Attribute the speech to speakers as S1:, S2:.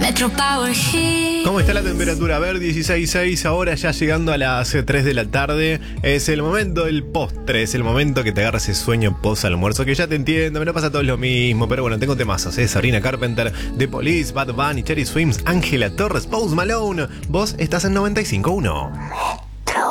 S1: Metro Power Hit.
S2: ¿Cómo está la temperatura? A ver, 16.6, ahora ya llegando a las 3 de la tarde. Es el momento del postre, es el momento que te agarra ese sueño post almuerzo, que ya te entiendo, me lo pasa todo lo mismo, pero bueno, tengo temazos, Sabrina Carpenter, The Police, Bad Bunny, Cherry Swims, Ángela Torres, Post Malone. Vos estás en 95.1.